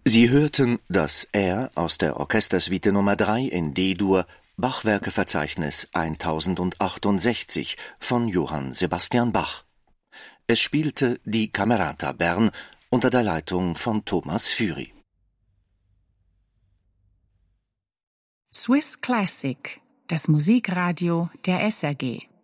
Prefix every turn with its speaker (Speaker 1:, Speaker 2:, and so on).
Speaker 1: Sie hörten das Air aus der Orchestersuite Nummer 3 in D-Dur, Bachwerkeverzeichnis 1068 von Johann Sebastian Bach. Es spielte die Camerata Bern unter der Leitung von Thomas Fury.
Speaker 2: Swiss Classic, das Musikradio der SRG.